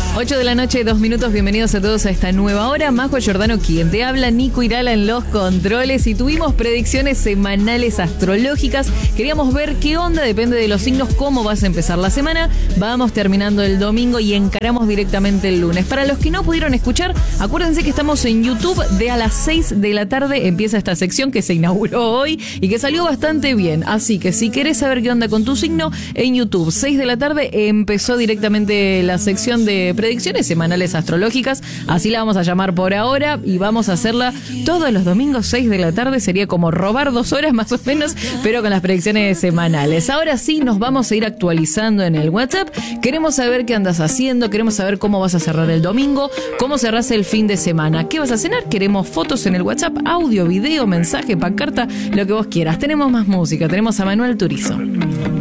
8 de la noche, 2 minutos, bienvenidos a todos a esta nueva hora. Majo Giordano, quien te habla, Nico Irala en los controles, y tuvimos predicciones semanales astrológicas. Queríamos ver qué onda, depende de los signos, cómo vas a empezar la semana. Vamos terminando el domingo y encaramos directamente el lunes. Para los que no pudieron escuchar, acuérdense que estamos en YouTube, de a las 6 de la tarde empieza esta sección que se inauguró hoy y que salió bastante bien. Así que si querés saber qué onda con tu signo, en YouTube, 6 de la tarde, empezó directamente la sección de predicciones semanales astrológicas, así la vamos a llamar por ahora, y vamos a hacerla todos los domingos 6 de la tarde. Sería como robar 2 horas más o menos, pero con las predicciones semanales. Ahora sí, nos vamos a ir actualizando en el WhatsApp. Queremos saber qué andas haciendo, queremos saber cómo vas a cerrar el domingo, cómo cerrás el fin de semana, qué vas a cenar. Queremos fotos en el WhatsApp, audio, video, mensaje, pancarta, lo que vos quieras. Tenemos más música, tenemos a Manuel Turizo.